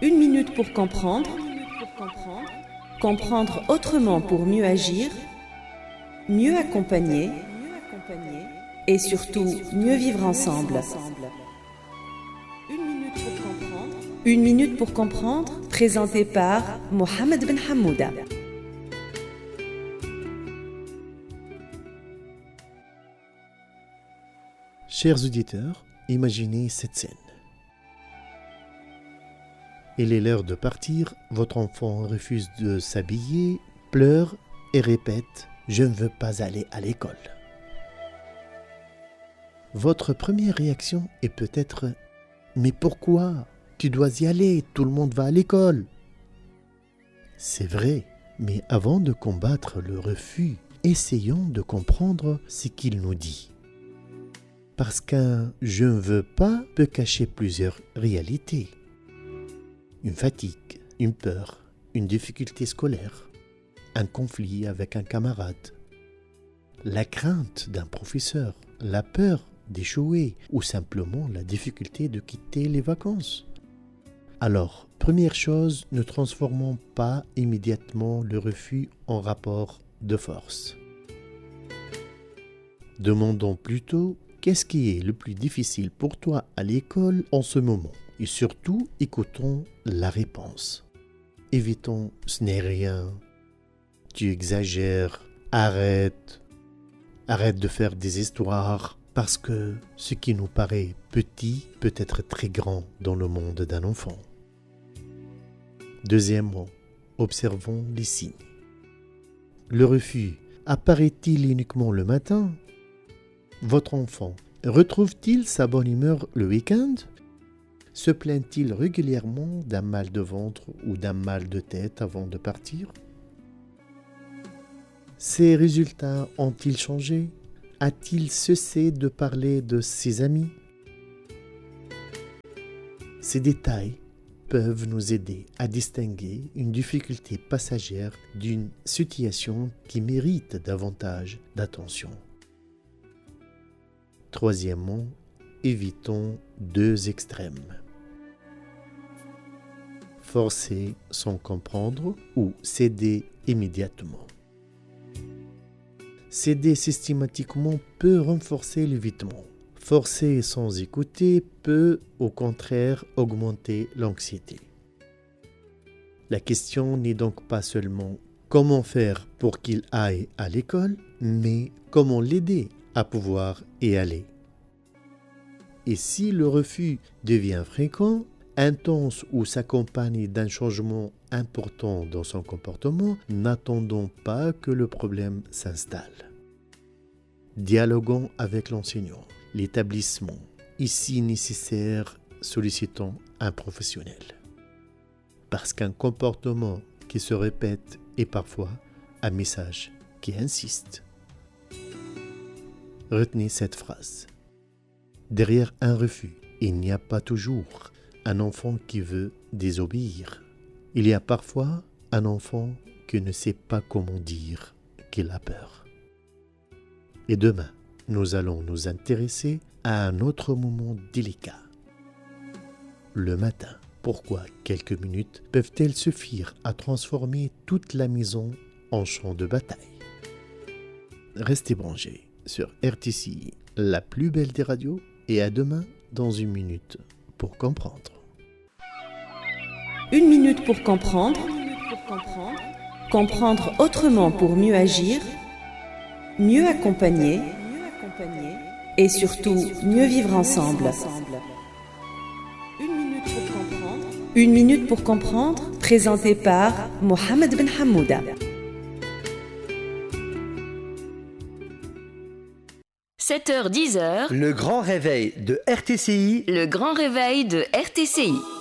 Une minute pour comprendre. Comprendre autrement pour mieux agir, mieux accompagner et surtout mieux vivre ensemble. Une minute pour comprendre, présenté par Mohamed Ben Hamouda. Chers auditeurs, imaginez cette scène. Il est l'heure de partir, votre enfant refuse de s'habiller, pleure et répète « Je ne veux pas aller à l'école ». Votre première réaction est peut-être « Mais pourquoi ? Tu dois y aller, tout le monde va à l'école ». C'est vrai, mais avant de combattre le refus, essayons de comprendre ce qu'il nous dit. Parce qu'un « je ne veux pas » peut cacher plusieurs réalités. Une fatigue, une peur, une difficulté scolaire, un conflit avec un camarade, la crainte d'un professeur, la peur d'échouer ou simplement la difficulté de quitter les vacances. Alors, première chose, ne transformons pas immédiatement le refus en rapport de force. Demandons plutôt qu'est-ce qui est le plus difficile pour toi à l'école en ce moment. Et surtout, écoutons la réponse. Évitons « ce n'est rien »,« tu exagères »,« arrête »,« arrête de faire des histoires », parce que ce qui nous paraît petit peut être très grand dans le monde d'un enfant. Deuxièmement, observons les signes. Le refus apparaît-il uniquement le matin ? Votre enfant retrouve-t-il sa bonne humeur le week-end ? Se plaint-il régulièrement d'un mal de ventre ou d'un mal de tête avant de partir ? Ses résultats ont-ils changé ? A-t-il cessé de parler de ses amis ? Ces détails peuvent nous aider à distinguer une difficulté passagère d'une situation qui mérite davantage d'attention. Troisièmement, évitons deux extrêmes. Forcer sans comprendre ou céder immédiatement. Céder systématiquement peut renforcer l'évitement. Forcer sans écouter peut, au contraire, augmenter l'anxiété. La question n'est donc pas seulement comment faire pour qu'il aille à l'école, mais comment l'aider à pouvoir y aller. Et si le refus devient fréquent, intense ou s'accompagne d'un changement important dans son comportement, n'attendons pas que le problème s'installe. Dialoguons avec l'enseignant, l'établissement, et si nécessaire, sollicitons un professionnel. Parce qu'un comportement qui se répète est parfois un message qui insiste. Retenez cette phrase. Derrière un refus, il n'y a pas toujours un enfant qui veut désobéir. Il y a parfois un enfant qui ne sait pas comment dire qu'il a peur. Et demain, nous allons nous intéresser à un autre moment délicat. Le matin. Pourquoi quelques minutes peuvent-elles suffire à transformer toute la maison en champ de bataille ? Restez branchés sur RTCI, la plus belle des radios, et à demain dans une minute pour comprendre. Une minute pour comprendre. Comprendre autrement pour mieux agir, mieux accompagner et surtout mieux vivre ensemble. Une minute pour comprendre, présenté par Mohamed Ben Hamouda. 7h-10h, le grand réveil de RTCI. le grand réveil de RTCI.